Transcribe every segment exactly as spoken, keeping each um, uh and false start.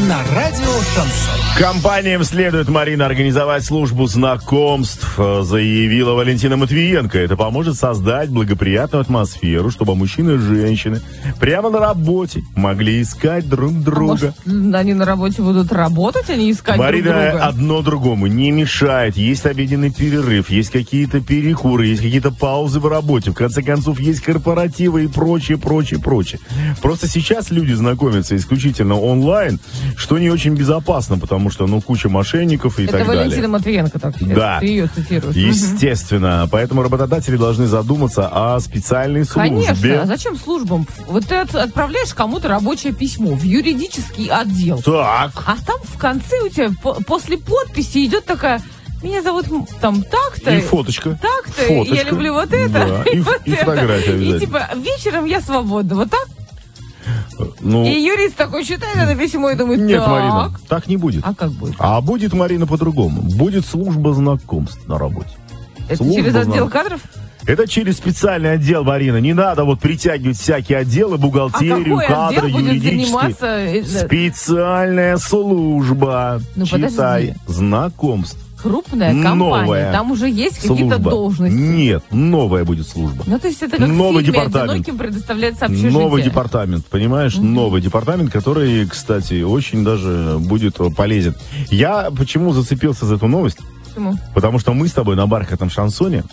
на радио «Шансон». Компаниям следует, Марина, организовать службу знакомств, заявила Валентина Матвиенко. Это поможет создать благоприятную атмосферу, чтобы мужчины и женщины прямо на работе могли искать друг друга. А может, они на работе будут работать, а не искать Марина, друг друга? одно другому не мешает. Есть обеденный перерыв, есть какие-то перекуры, есть какие-то паузы в работе. В конце концов, есть корпоративы и прочее, прочее, прочее. Просто сейчас люди знакомятся исключительно онлайн, что не очень безопасно, потому что, ну, куча мошенников и Это так Валентина далее. Это Валентина Матвиенко, так, да. Ты ее цитируешь. Естественно. Угу. Поэтому работодатели должны задуматься о специальной службе. Конечно. А зачем службам? Вот ты отправляешь кому-то рабочее письмо в юридический отдел. Так. А там в конце у тебя по- после подписи идет такая... Меня зовут там так-то. И фоточка. Так-то. Фоточка. Я люблю вот это. Да. И, и, вот и это. фотография обязательно. И типа вечером я свободна. Вот так? Ну, и юрист такой читает это письмо и думает, нет, так. Марина, так не будет. А как будет? А будет, Марина, по-другому. Будет служба знакомств на работе. Это служба через отдел знакомств. кадров? Это через специальный отдел, Марина. Не надо вот притягивать всякие отделы, бухгалтерию, а кадры, отдел будет юридические. заниматься... Специальная служба. Ну, читай. подожди. Знакомств. Крупная компания, Новая там уже есть какие-то служба. должности. Нет, новая будет служба. Ну, то есть это как Новый в фильме департамент. «Одиноким» предоставляется общежитие. Новый департамент, понимаешь? Mm-hmm. Новый департамент, который, кстати, очень даже будет полезен. Я почему зацепился за эту новость? Почему? Потому что мы с тобой на бархатном шансоне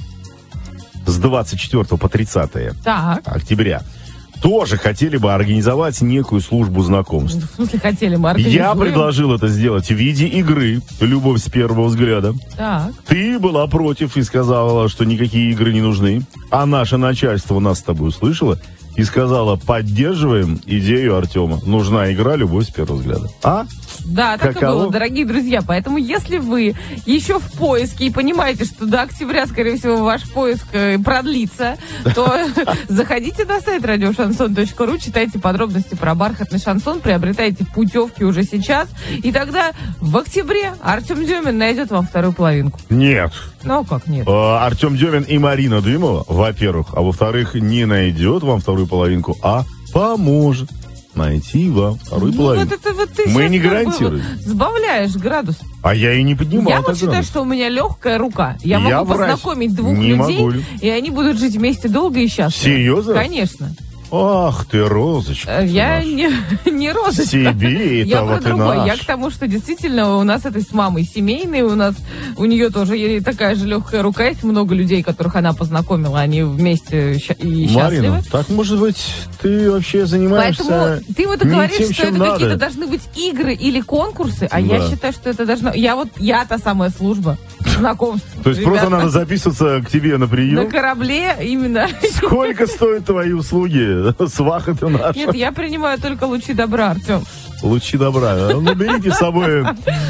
с двадцать четвёртого по тридцатое Так. октября тоже хотели бы организовать некую службу знакомств. В смысле, хотели мы Я организуем? предложил это сделать в виде игры «Любовь с первого взгляда». Так. Ты была против и сказала, что никакие игры не нужны. А наше начальство нас с тобой услышало и сказала, поддерживаем идею Артема. Нужна игра «Любовь с первого взгляда». А? Да, так Каково? и было, дорогие друзья. Поэтому, если вы еще в поиске и понимаете, что до октября, скорее всего, ваш поиск э, продлится, то заходите на сайт радио шансон точка ру, читайте подробности про бархатный шансон, приобретайте путевки уже сейчас, и тогда в октябре Артем Демин найдет вам вторую половинку. Нет. Ну, как нет? А, Артем Демин и Марина Дымова, во-первых, а во-вторых, не найдет вам вторую половинку, а поможет найти вам вторую Ну, половинку. вот это вот ты Мы сейчас не как бы гарантируем. Сбавляешь градус. А я и не поднимал. Я вот так считаю, градус. что у меня легкая рука. Я, Я могу врач. познакомить двух Не людей, могу. и они будут жить вместе долго и счастливо. Серьезно? Конечно. Ах ты, розочка. Э, ты Я наша. не, не розочка. Себе Я этого про ты другое. наш. Я к тому, что действительно у нас это с мамой семейный, у нас у нее тоже есть такая же легкая рука, есть много людей, которых она познакомила, они вместе ща- и счастливы. Марина, так может быть ты вообще занимаешься Поэтому ты вот не говоришь, тем, что чем это надо. какие-то должны быть игры или конкурсы, а Да. я считаю, что это должно... Я вот, я та самая служба знакомств. То есть Ребята, просто надо записываться к тебе на на прием? корабле именно. Сколько стоят твои услуги? Сваха ты наша. Нет, я принимаю только лучи добра, Артем. Лучи добра. Ну, берите с собой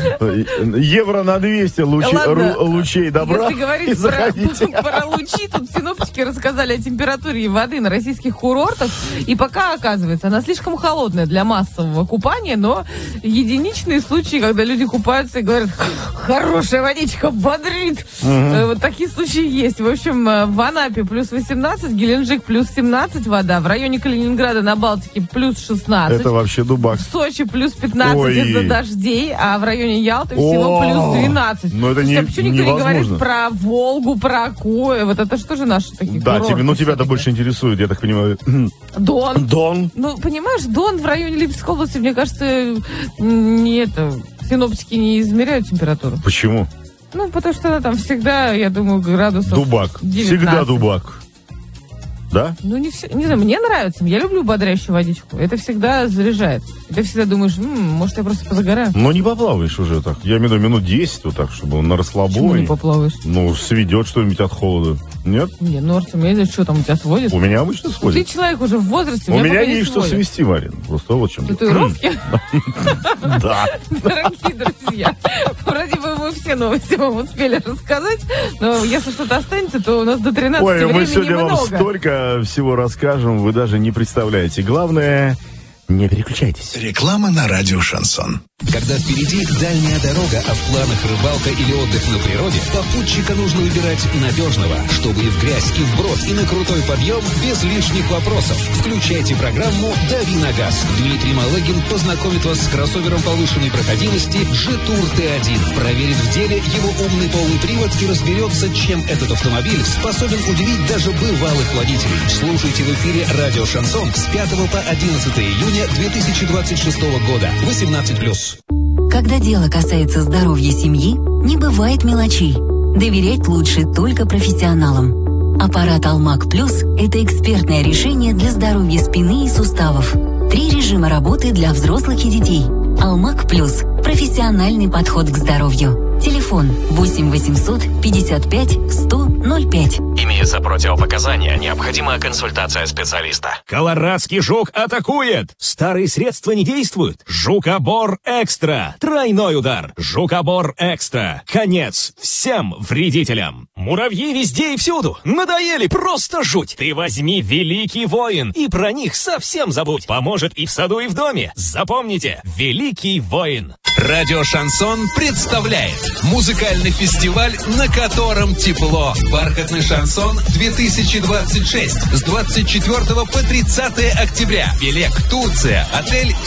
евро на двести лучи, Ладно. ру- лучей добра Если и говорить про, заходите. про лучи, тут синоптики рассказали о температуре воды на российских курортах. И пока, оказывается, она слишком холодная для массового купания, но единичные случаи, когда люди купаются и говорят, хорошая водичка бодрит. Э, Вот такие случаи есть. В общем, э, в Анапе плюс восемнадцать, Геленджик плюс семнадцать вода, в районе Калининграда на Балтике плюс шестнадцать. Это вообще дубак. В Сочи плюс пятнадцать Ой. из-за дождей, а в районе Ялты всего О, плюс двенадцать. ну это То есть, не- а почему никто не говорит невозможно. про Волгу, про Аку? Вот это что же наши такие Да, курорты тебе, ну тебя-то всякие? больше интересует, я так понимаю. Дон. Дон. Ну, понимаешь, Дон в районе Липецкой области, мне кажется, не это... Синоптики не измеряют температуру. Почему? Ну, потому что она там всегда, я думаю, градусов Дубак. девятнадцать. Всегда дубак. Да? Ну, не, все, не знаю, мне нравится. Я люблю бодрящую водичку. Это всегда заряжает. И ты всегда думаешь, м, может, я просто позагораю. Но не поплаваешь уже так. Я имею в виду минут десять вот так, чтобы он на Почему не расслабоне. поплаваешь? Ну, сведет что-нибудь от холода. Нет? Не, ну, Артем, я не знаю, что там у тебя сводит. У меня обычно Ты сводит. человек уже в возрасте, У меня пока не есть что сводит. свести, Марин. Просто вот в чем. дело. Татуировки? Да. Дорогие друзья, вроде бы мы все новости вам успели рассказать, но если что-то останется, то у нас до тринадцати Ой, мы времени сегодня вам много. столько всего расскажем, вы даже не представляете. Главное, Не переключайтесь. Реклама на радио «Шансон». Когда впереди дальняя дорога, а в планах рыбалка или отдых на природе, попутчика нужно выбирать надежного, чтобы и в грязь, и вброд, и на крутой подъем без лишних вопросов. Включайте программу «Дави на газ». Дмитрий Малыгин познакомит вас с кроссовером повышенной проходимости G-Tour Т один. Проверит в деле его умный полный привод и разберется, чем этот автомобиль способен удивить даже бывалых водителей. Слушайте в эфире радио «Шансон» с пятого по одиннадцатое июня две тысячи двадцать шестого года. восемнадцать плюс. Когда дело касается здоровья семьи, не бывает мелочей. Доверять лучше только профессионалам. Аппарат Алмак Плюс – это экспертное решение для здоровья спины и суставов. Три режима работы для взрослых и детей. Алмак Плюс – профессиональный подход к здоровью. Телефон восемь восемьсот пятьдесят пять сто ноль пять. Имеются противопоказания. Необходима консультация специалиста. Колорадский жук атакует! Старые средства не действуют. Жукобор Экстра. Тройной удар. Жукобор Экстра. Конец всем вредителям. Муравьи везде и всюду. Надоели, просто жуть. Ты возьми Великий Воин и про них совсем забудь. Поможет и в саду, и в доме. Запомните, Великий Воин. Радио «Шансон» представляет музыкальный фестиваль, на котором тепло. Бархатный шансон две тысячи двадцать шесть с двадцать четвёртого по тридцатое октября. Белек, Турция, отель